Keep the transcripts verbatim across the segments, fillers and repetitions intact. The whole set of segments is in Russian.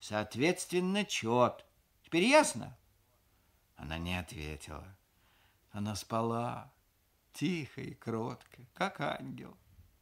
соответственно, чет. Теперь ясно? Она не ответила. Она спала, тихо и кротко, как ангел.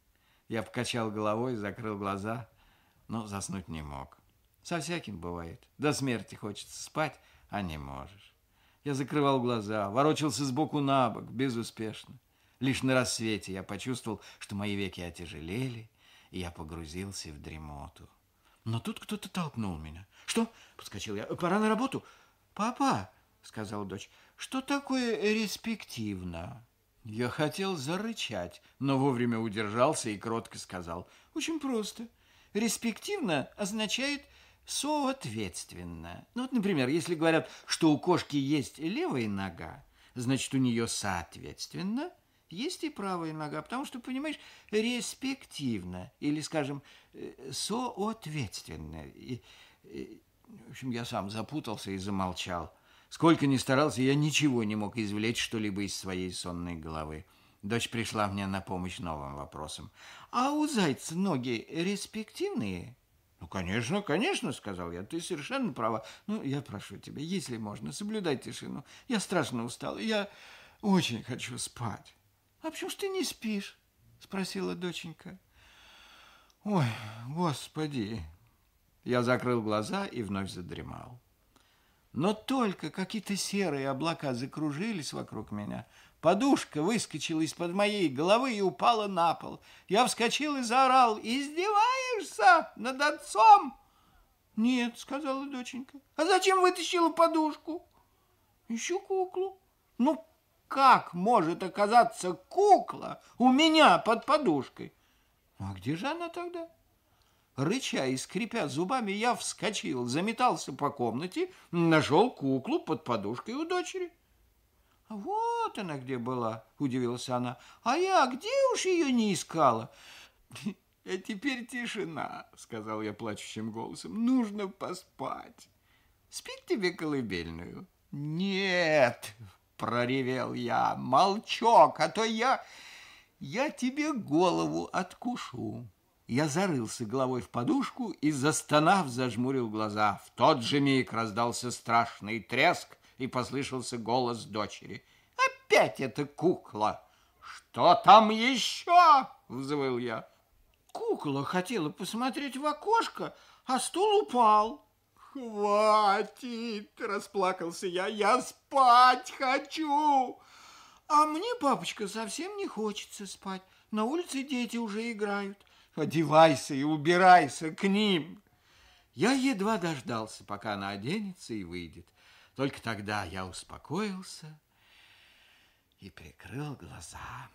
Я покачал головой, закрыл глаза, но заснуть не мог. Со всяким бывает. До смерти хочется спать, а не можешь. Я закрывал глаза, ворочался сбоку на бок, безуспешно. Лишь на рассвете я почувствовал, что мои веки отяжелели, и я погрузился в дремоту. Но тут кто-то толкнул меня. «Что?» – подскочил я. «Пора на работу?» «Папа», – сказала дочь, – «что такое респективно?» Я хотел зарычать, но вовремя удержался и кротко сказал. «Очень просто. Респективно означает соответственно. Ну вот, например, если говорят, что у кошки есть левая нога, значит, у нее соответственно есть и правая нога, потому что, понимаешь, респективно, или, скажем, соответственно. И, и, в общем, я сам запутался и замолчал. Сколько ни старался, я ничего не мог извлечь что-либо из своей сонной головы. Дочь пришла мне на помощь новым вопросом. «А у зайца ноги респективные?» «Ну, конечно, конечно», — сказал я, — «ты совершенно права. Ну, я прошу тебя, если можно, соблюдай тишину. Я страшно устал, я очень хочу спать». «А почему ж ты не спишь?» — спросила доченька. «Ой, Господи!» Я закрыл глаза и вновь задремал. Но только какие-то серые облака закружились вокруг меня, подушка выскочила из-под моей головы и упала на пол. Я вскочил и заорал: «Издеваешься над отцом?» «Нет», — сказала доченька. «А зачем вытащила подушку?» «Ищу куклу». «Ну, как может оказаться кукла у меня под подушкой?» «А где же она тогда?» Рыча и скрипя зубами, я вскочил, заметался по комнате, нашел куклу под подушкой у дочери. «Вот она где была», — удивилась она. «А я где уж ее не искала?» «А теперь тишина», — сказал я плачущим голосом. «Нужно поспать. Спит тебе колыбельную?» «Нет», — проревел я, — «молчок, а то я... я тебе голову откушу». Я зарылся головой в подушку и, застонав, зажмурил глаза. В тот же миг раздался страшный треск, и послышался голос дочери. «Опять эта кукла!» «Что там еще?» — взвыл я. «Кукла хотела посмотреть в окошко, а стул упал». «Хватит!» — расплакался я. «Я спать хочу!» «А мне, папочка, совсем не хочется спать. На улице дети уже играют». «Одевайся и убирайся к ним». Я едва дождался, пока она оденется и выйдет. Только тогда я успокоился и прикрыл глаза.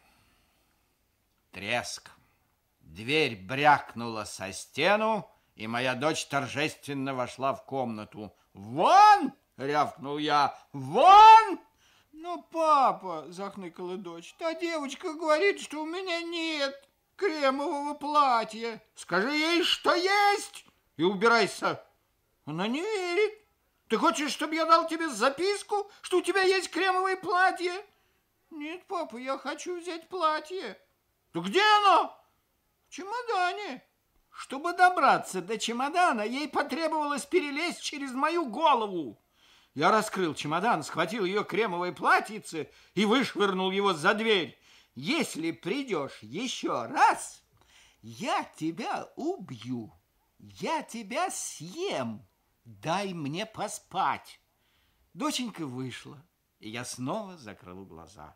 Треск. Дверь брякнула со стену, и моя дочь торжественно вошла в комнату. «Вон!» — рявкнул я. «Вон!» «Но, папа!» — захныкала дочь. «Та девочка говорит, что у меня нет кремового платья». «Скажи ей, что есть, и убирайся». «Она не верит. Ты хочешь, чтобы я дал тебе записку, что у тебя есть кремовое платье?» «Нет, папа, я хочу взять платье». «То где оно?» «В чемодане». Чтобы добраться до чемодана, ей потребовалось перелезть через мою голову. Я раскрыл чемодан, схватил ее кремовое платьице и вышвырнул его за дверь. «Если придешь еще раз, я тебя убью, я тебя съем, дай мне поспать». Доченька вышла, и я снова закрыл глаза.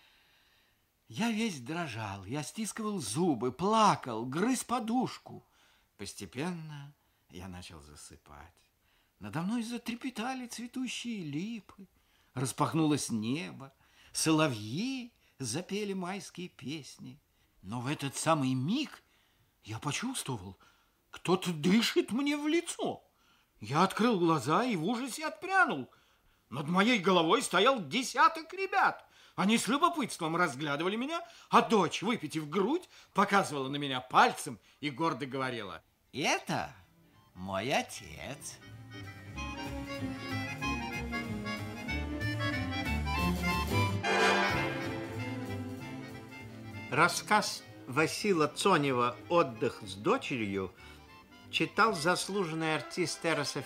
Я весь дрожал, я стискивал зубы, плакал, грыз подушку. Постепенно я начал засыпать. Надо мной затрепетали цветущие липы, распахнулось небо, соловьи запели майские песни. Но в этот самый миг я почувствовал, кто-то дышит мне в лицо. Я открыл глаза и в ужасе отпрянул. Над моей головой стоял десяток ребят. Они с любопытством разглядывали меня, а дочь, выпитив грудь, показывала на меня пальцем и гордо говорила: «Это мой отец». Рассказ Васила Цонева «Отдых с дочерью» читал заслуженный артист эр эс эф